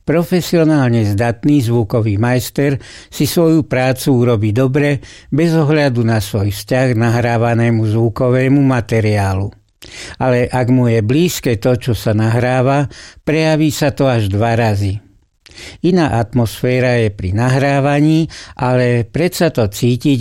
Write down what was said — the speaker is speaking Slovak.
Profesionálne zdatný zvukový majster si svoju prácu urobí dobre bez ohľadu na svoj vzťah nahrávanému zvukovému materiálu. Ale ak mu je blízke to, čo sa nahráva, prejaví sa to až 2 razy. Iná atmosféra je pri nahrávaní, ale predsa to cítiť